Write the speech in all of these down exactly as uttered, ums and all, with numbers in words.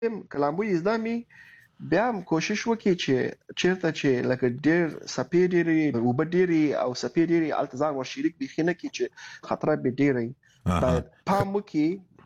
کلامبو زده مې بیا هم کوشش وکړي چې چیرته چې لکه ډېر څپې ډېرې اوبه ډېرې او څپې ډېرې هلته ځان ور شریک بیخي نه کړي چې خطره به ډېره وي. باید پام وکړي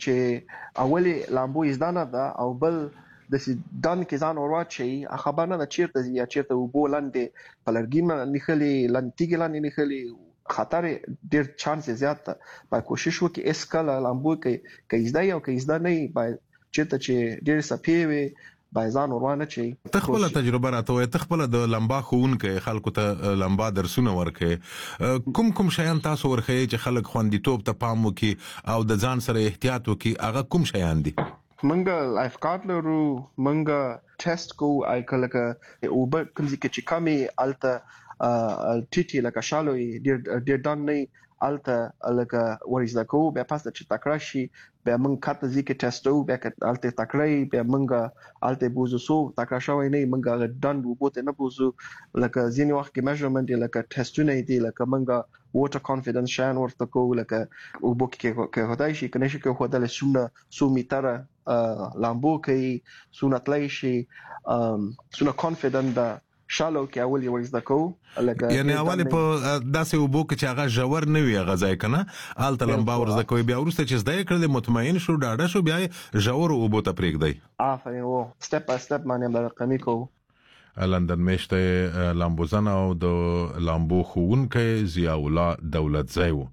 چې اول یې لامبو زده نه ده او بل داسې ډن کې ځان ور واچوي خبر نه ده چیرته ځي یا چیرته اوبو لاندې په لرګي نښلي لاندې تیږې لاندې نښلي خطر ډېر چانس زیات ده. باید کوشش وکړي هېڅ کله لامبو که زده یي او که زده نه یي باید چیرته چې ډېرې څپې وي باید ځان ور وانه چي. ته خپله تجربه راته وایې، ته خپله د لمبا ښوونکی خلکو ته لمبا درسونه ورکوې، کوم کوم شیان تاسو ورښیئ چې خلک خوندیتوب ته پام وکړي او د ځان سره احتیاط وکړي؟ هغه کوم شیان دي؟ منګه لایف کارت لرو، منګه ټیسټ کوو لکه لکه اوبه کوم ځای کې چې کمې هلته ټیټې لکه شالو ډېر ډېر ډن نه وي هلته لکه ور زده کوو. بیا پس چې تکړه شي بیا موږ کاته ځای کې ټیسټوو، بیا که هلته تکړه یي بیا موږ هلته بوځو. څوک تکړه شوی نه وي موږ هغه ډنډ اوبو ته نه بوځو. لکه ځینې وخت کې میژرمنټ دی لکه ټیسټونه دي لکه موږ واټر کانفیډنس شیان ورته کوو لکه اوبو کې کېښودی شي که نه شي کېښودلی څومره څو میټره لامبو کوي، څومره تللی شي، څومره کانفیډنټ ده. شالو کې اول یې ور زده کوو یعنې اول یې په داسې اوبو کې چې هغه ژور نه وي هغه ځای که نه هلته لمبا ور زده کوئ، بیا وروسته چې زده یې کړلې مطمئن شو ډاډه شو بیا یې ژورو اوبو ته پرېږدئ. آفرین و سټپ بای سټپ باندې به رقمي کوو. لندن میشته لامبوزن او د لامبو ښوونکی ضیاء الله دولتزی و.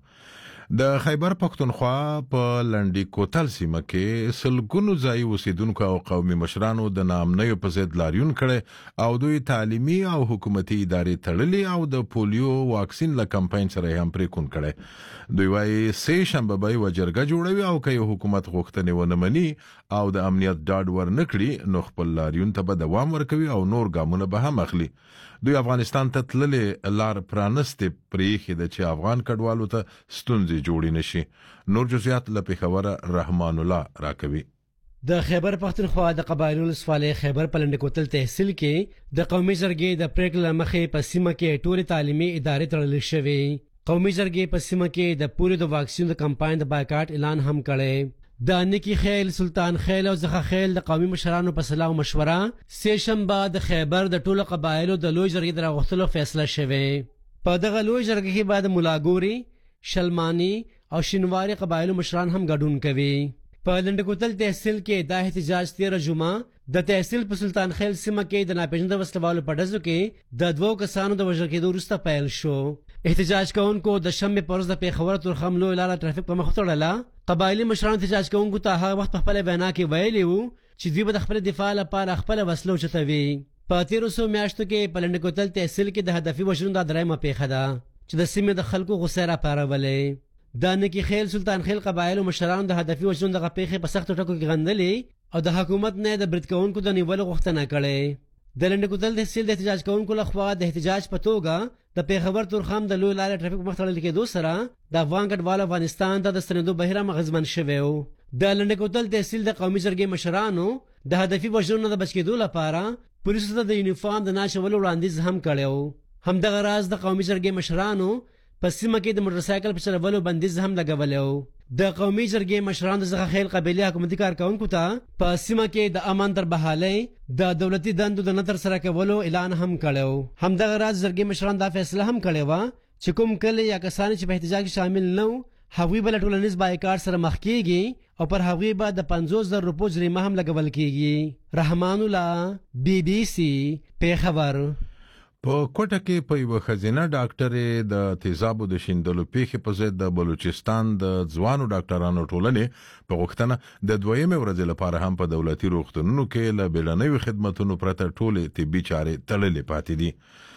د خیبر پښتونخوا په لنډي کوتل سیمه کې سلګونو ځایي اوسیدونکو او قومي مشرانو د ناامنیو په ضد لاریون کړی او دوی تعلیمي او حکومتي ادارې تړلې او د پولیو واکسین له کمپاین سره هم پرېکون کړی. دوی وایي سې شنبه به یوه جرګه جوړوي او که یو حکومت غوښتنې ونه مني او د امنیت ډاډ ورنه کړي نو خپل لاریون ته به دوام ورکوي او نور ګامونه به هم اخلي. دوی افغانستان ته تللې لار پرانستې پرېښې ده چې افغان کډوالو ته ستونزې جوړې نشي. نور جزئیات له پېښوره رحمان الله راکوي. د خیبر پښتونخوا د قبایلو ولسوالۍ خیبر په لنډ کوتل تحصیل کې د قومي جرګې د پریکړې له مخې په سیمه کې ټولې تعلیمي ادارې تړل شوې. قومي جرګې په سیمه کې د پولیو د واکسین د کمپاین د بایکاټ اعلان هم کړی. د نکی خیل، سلطان خیل او زخه خیل د قومي مشرانو په سلا او مشوره سې شنبه د خیبر د ټولو قبایلو د لوی جرګې د راغوښتلو فیصله شوې. په دغه لوی جرګې کې بعد ملاګوري، شلمانی او شینواري قبایلو مشران هم ګډون کوي. په لنډ کوتل تحصیل کې دا احتجاج تیره جمعه د تحصیل په سلطان خیل سیمه کې د ناپېژانده وسلوالو په ډزو کې د دوو کسانو د وژل کېدو وروسته پیل شو. احتجاج کوونکو د شنبې په ورځ د پېښور تورخم لویه لاره ټرافیک په مخ وتړله. قبایلي مشرانو احتجاج کوونکو ته هغه وخت په خپله وینا کې ویلي وو چې دوی به د خپل دفاع لپاره خپله وسله اوچتوي. په تېرو څو میاشتو کې په لنډ کوتل تحصیل کې د هدفي وژنو دا درېیمه پېښه ده چې د سیمې د خلکو غوسه راپارولې. د نکی خیل، سلطان خیل قبایلو مشرانو د هدفي وژنو دغه پېښې په سختو ټکو کې غندلې او د حکومت نه د برید کوونکو د نیولو غوښتنه کړې. د لنډ کوتل تحصیل د احتجاج کوونکو لخوا د احتجاج په توګه د پېښور تورخم د لوی لارې ټرافیک په مخ تړل کېدو سره د افغان کډوالو افغانستان ته د ستنېدو بهیر هم اغېزمن شوی و. د لنډ کوتل تحصیل د قومي جرګې مشرانو د هدفي وژنو نه د بچ کېدو لپاره پولیسو ته د یونیفارم د نه اچولو وړاندیز هم کړی و. همدغه راز د قومي جرګې مشرانو په سیمه کې د موټرسایکل په چلولو بندیز هم لګولی و. د قومي جرګې مشرانو د زخه خیل قبیلې حکومتي کارکوونکو ته په سیمه کې د امن تر بحالۍ د دولتي دندو د نه ترسره کولو اعلان هم کړی و. همدغه راز جرګې مشرانو دا فیصله هم کړې وه چې کوم کلی یا کسان چې په احتجاج کې شامل نه وو هغوی به له ټولنیز بایکاټ سره مخ کېږي او پر هغوی به د پنځوس زره روپو جریمه هم لګول کېږي. رحمان الله، بي بي سي، پېښور. په کوټه کې په یوه ښځینه ډاکټرې د تیزابو د شیندلو پیښې په ضد د بلوچستان د ځوانو ډاکټرانو ټولنې په غوښتنه د دویمې ورځې لپاره هم په دولتي روغتونونو کې له بیړنیو خدمتونو پرته ټولې طبي چارې تړلې پاتې دي.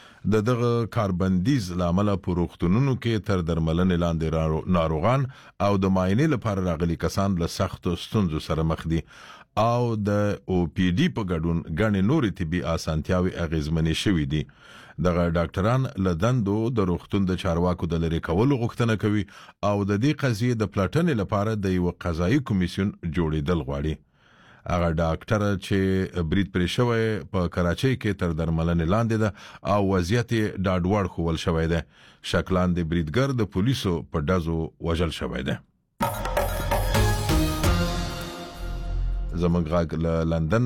د دغه کاربندیز له امله په روغتونونو کې تر درملنې لاندې ناروغان او د معاینې لپاره راغلي کسان له سختو ستونزو سره مخ دي او د او پی ډي په ګډون ګڼې نورې طبي اسانتیاوې اغېزمنې شوي دي. دغه ډاکټران له دندو د روغتون د چارواکو د لرې کولو غوښتنه کوي او د دې قضیې د پلټنې لپاره د یوه قضایي کمیسیون جوړېدل غواړي. هغه ډاکټره چې برید پرې شوی په کراچۍ کې تر درملنې لاندې ده او وضعیت یې ډاډوړ ښوول شوی دی. شکلان د بریدګر د پولیسو په ډزو وژل شوی دی. زموږ غاګ لندن